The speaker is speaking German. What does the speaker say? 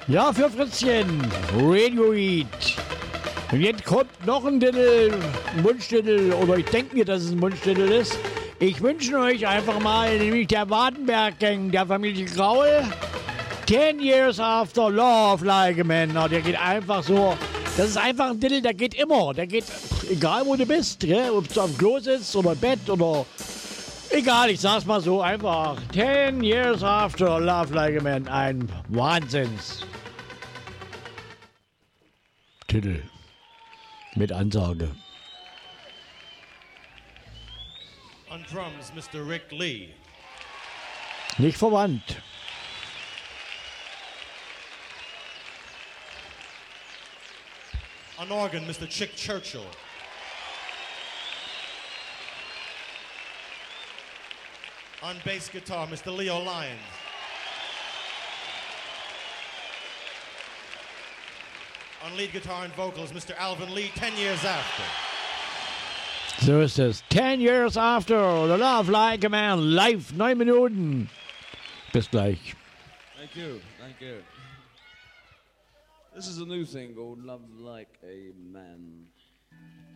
Ja, für Fritzchen, Radiohead. Und jetzt kommt noch ein Titel, ein Wunschtitel, oder ich denke mir, dass es ein Wunschtitel ist. Ich wünsche euch einfach mal, nämlich der Wartenberg-Gang der Familie Graul, 10 Years After Love Like a Man. Der geht einfach so, das ist einfach ein Titel, der geht immer. Der geht, egal wo du bist, ob du am Klo sitzt oder im Bett oder, egal, ich sag's mal so einfach. 10 Years After Love Like a Man, ein Wahnsinns Titel mit Ansage. On drums, Mr. Rick Lee. Nicht verwandt. On organ, Mr. Chick Churchill. On bass guitar, Mr. Leo Lyons. On lead guitar and vocals, Mr. Alvin Lee, 10 years after. So ist es. 10 Years After the Love Like a Man, live, 9 Minuten. Bis gleich. Thank you, thank you. This is a new thing called Love Like a Man.